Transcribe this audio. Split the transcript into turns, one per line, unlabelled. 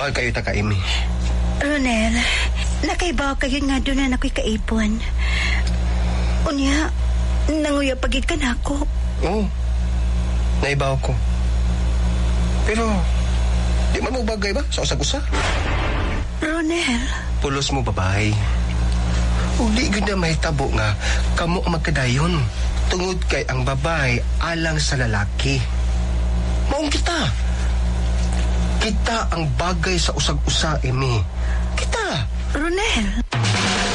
Mahal kayo ta ka, Amy.
Ronel, nakaibaw kayo nga doon na ako'y kaipon. Unya, nanguya pagid ka na ako.
Oo, naibaw ko. Pero, di man mo bagay ba sa usag-usa?
Ronel.
Pulos mo, babae. Uli gud na mahitabo nga kamo ang magkadayon. Tungod kay ang babae alang sa lalaki. Maong kita. Kita ang bagay sa usag-usa, Amy. Kita.
Ronel.